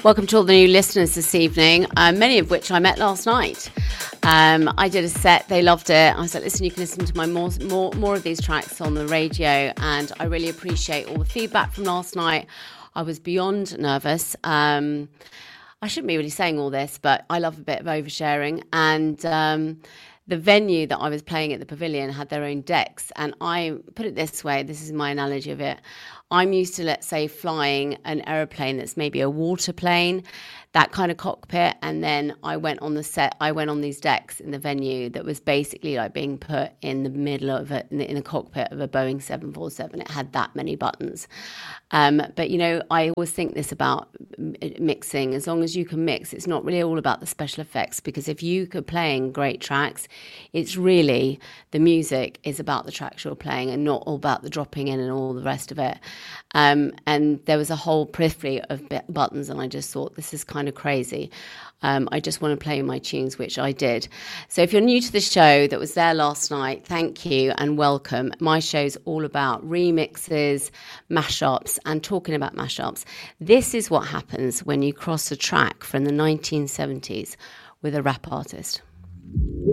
Welcome to all the new listeners this evening, many of which I met last night. I did a set, they loved it. I was like, listen, you can listen to my more of these tracks on the radio, and I really appreciate all the feedback from last night. I was beyond nervous. I shouldn't be really saying all this, but I love a bit of oversharing, and the venue that I was playing at, the Pavilion, had their own decks. And I put it this way, this is my analogy of it. I'm used to, let's say, flying an aeroplane that's maybe a water plane, that kind of cockpit. And then I went on these decks in the venue that was basically like being put in the middle of it, in the cockpit of a Boeing 747. It had that many buttons. But, you know, I always think this about mixing. As long as you can mix, it's not really all about the special effects, because if you are playing great tracks, it's really, the music is about the tracks you're playing and not all about the dropping in and all the rest of it. And there was a whole periphery of buttons, and I just thought, this is kind of crazy. I just want to play my tunes, which I did. So if you're new to the show that was there last night, thank you and welcome. My show's all about remixes, mashups, and talking about mashups. This is what happens when you cross a track from the 1970s with a rap artist.